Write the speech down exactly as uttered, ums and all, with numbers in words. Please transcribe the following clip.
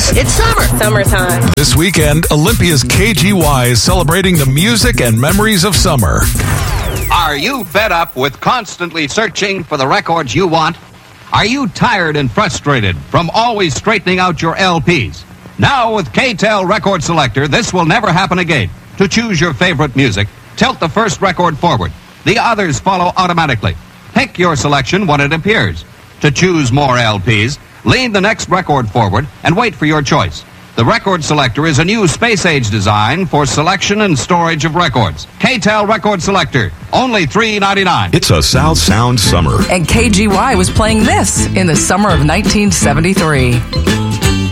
seventies. It's summer. Summertime. This weekend, Olympia's K G Y is celebrating the music and memories of summer. Are you fed up with constantly searching for the records you want? Are you tired and frustrated from always straightening out your L Ps? Now with K-Tel Record Selector, this will never happen again. To choose your favorite music, tilt the first record forward. The others follow automatically. Pick your selection when it appears. To choose more L Ps, lean the next record forward and wait for your choice. The Record Selector is a new space-age design for selection and storage of records. K-Tel Record Selector, only three ninety-nine. It's a South Sound summer. And K G Y was playing this in the summer of nineteen seventy-three.